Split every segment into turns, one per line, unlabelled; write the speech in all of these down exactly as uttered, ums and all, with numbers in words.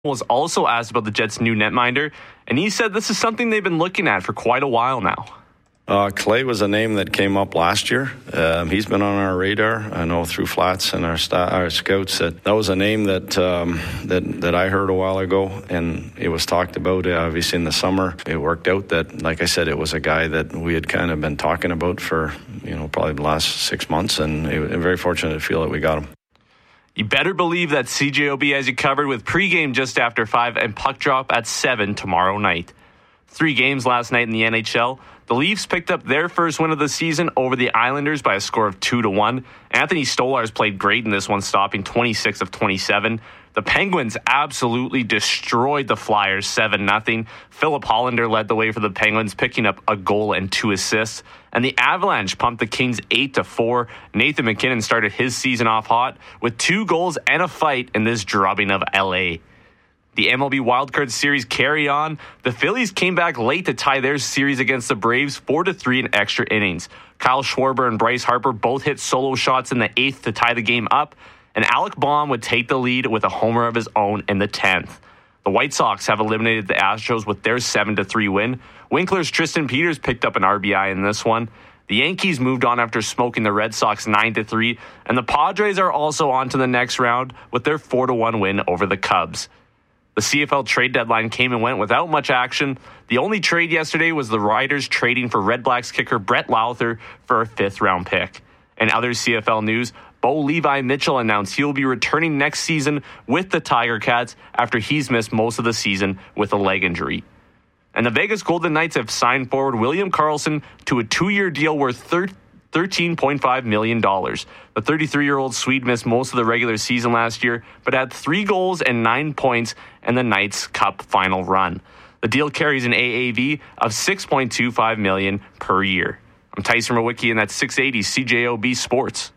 was also asked about the Jets' new netminder, and he said this is something they've been looking at for quite a while now.
Uh, Clay was a name that came up last year. Um, he's been on our radar. I know through Flats and our, sta- our scouts that that was a name that um, that that I heard a while ago, and it was talked about uh, obviously in the summer. It worked out that, like I said, it was a guy that we had kind of been talking about for you know probably the last six months, and it, I'm very fortunate to feel that we got him.
You better believe that C J O B has you covered with pregame just after five and puck drop at seven tomorrow night. Three games last night in the N H L. The Leafs picked up their first win of the season over the Islanders by a score of two to one. Anthony Stolarz played great in this one, stopping twenty-six of twenty-seven. The Penguins absolutely destroyed the Flyers seven nothing. Philip Hollander led the way for the Penguins, picking up a goal and two assists. And the Avalanche pumped the Kings eight to four. Nathan MacKinnon started his season off hot with two goals and a fight in this drubbing of L A. The M L B Wildcard Series carry on. The Phillies came back late to tie their series against the Braves four to three in extra innings. Kyle Schwarber and Bryce Harper both hit solo shots in the eighth to tie the game up, and Alec Bohm would take the lead with a homer of his own in the tenth. The White Sox have eliminated the Astros with their seven to three win. Winkler's Tristan Peters picked up an R B I in this one. The Yankees moved on after smoking the Red Sox nine to three, and the Padres are also on to the next round with their four to one win over the Cubs. The C F L trade deadline came and went without much action. The only trade yesterday was the Riders trading for Red Blacks kicker Brett Lauther for a fifth-round pick. In other C F L news, Bo Levi Mitchell announced he will be returning next season with the Tiger Cats after he's missed most of the season with a leg injury. And the Vegas Golden Knights have signed forward William Karlsson to a two-year deal worth thirteen point five million dollars. The thirty-three-year-old Swede missed most of the regular season last year, but had three goals and nine points in the Knights Cup final run. The deal carries an A A V of six point two five million dollars per year. I'm Tyson Rowicki, and that's six eighty C J O B Sports.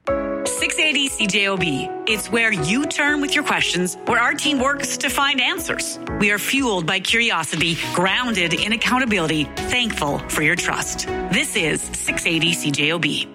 six eighty C J O B. It's where you turn with your questions, where our team works to find answers. We are fueled by curiosity, grounded in accountability, thankful for your trust. This is six eighty C J O B.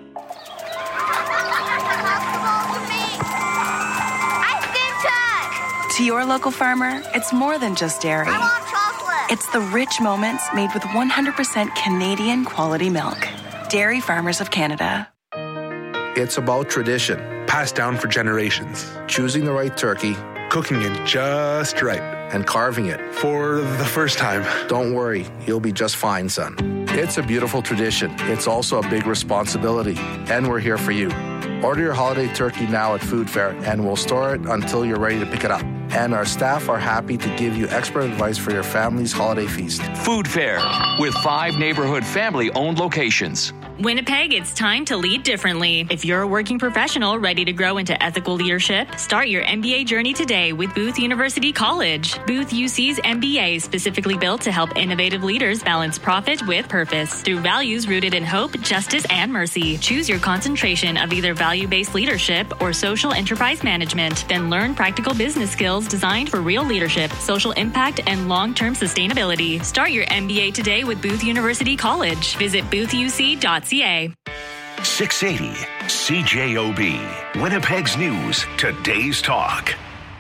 To your local farmer, it's more than just dairy.
I want chocolate.
It's the rich moments made with one hundred percent Canadian quality milk. Dairy Farmers of Canada.
It's about tradition, passed down for generations. Choosing the right turkey, cooking it just right, and carving it for the first time. Don't worry, you'll be just fine, son. It's a beautiful tradition. It's also a big responsibility, and we're here for you. Order your holiday turkey now at Food Fair, and we'll store it until you're ready to pick it up. And our staff are happy to give you expert advice for your family's holiday feast.
Food Fair, with five neighborhood family-owned locations.
Winnipeg, it's time to lead differently. If you're a working professional ready to grow into ethical leadership, start your M B A journey today with Booth University College. Booth U C's M B A is specifically built to help innovative leaders balance profit with purpose through values rooted in hope, justice, and mercy. Choose your concentration of either value-based leadership or social enterprise management. Then learn practical business skills designed for real leadership, social impact, and long-term sustainability. Start your M B A today with Booth University College. Visit booth u c dot c a.
six eighty C J O B, Winnipeg's News, today's talk.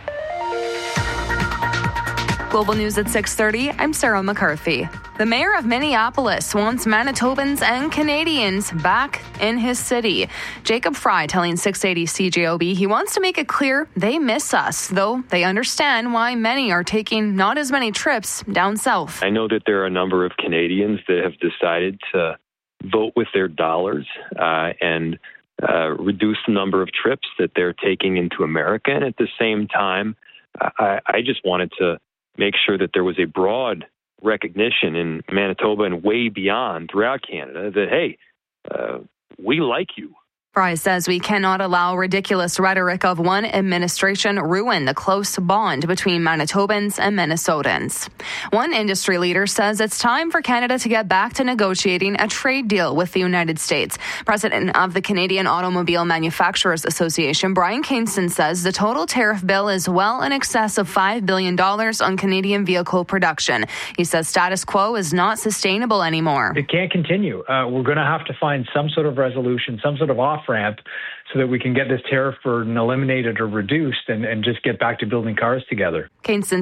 Global News at six thirty, I'm Sarah McCarthy. The mayor of Minneapolis wants Manitobans and Canadians back in his city. Jacob Fry telling six eighty C J O B he wants to make it clear they miss us, though they understand why many are taking not as many trips down south.
I know that there are a number of Canadians that have decided to vote with their dollars uh, and uh, reduce the number of trips that they're taking into America. And at the same time, I, I just wanted to make sure that there was a broad recognition in Manitoba and way beyond throughout Canada that, hey, uh, we like you.
Fry says we cannot allow ridiculous rhetoric of one administration ruin the close bond between Manitobans and Minnesotans. One industry leader says it's time for Canada to get back to negotiating a trade deal with the United States. President of the Canadian Automobile Manufacturers Association, Brian Kingston, says the total tariff bill is well in excess of five billion dollars on Canadian vehicle production. He says status quo is not sustainable anymore.
It can't continue. Uh, we're going to have to find some sort of resolution, some sort of off
off-ramp so that we can get this tariff burden eliminated or reduced and, and just get back to building cars together.
Kingston